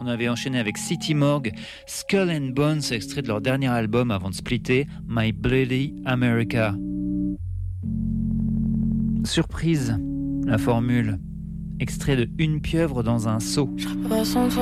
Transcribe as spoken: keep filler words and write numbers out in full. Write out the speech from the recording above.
On avait enchaîné avec City Morgue, Skull and Bones, extrait de leur dernier album avant de splitter, My Bloody America. Surprise, la formule. Extrait de Une pieuvre dans un seau. Je serais pas sans toi.